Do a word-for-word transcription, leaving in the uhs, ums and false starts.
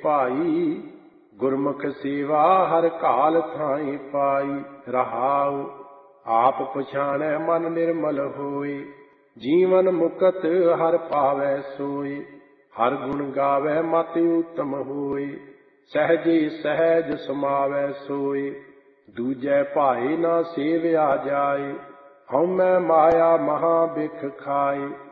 ਭਾਈ। ਗੁਰਮੁਖ ਸੇਵਾ ਹਰ ਕਾਲ ਥਾਈ ਪਾਈ। ਰਹਾਉ ਆਪ ਪਛਾਣੈ ਮਨ ਨਿਰਮਲ ਹੋਏ। ਜੀਵਨ ਮੁਕਤ ਹਰ ਪਾਵੈ ਸੋਏ। ਹਰ ਗੁਣ ਗਾਵੈ ਮਤਿ ਉਤਮ ਹੋਏ। ਸਹਿਜੇ ਸਹਿਜ ਸਮਾਵੈ ਸੋਏ। ਦੂਜੈ ਭਾਏ ਨਾ ਸੇਵਿਆ ਜਾਏ। ਹਉਮੈ ਮਾਇਆ ਮਹਾ ਬਿਖ ਖਾਏ।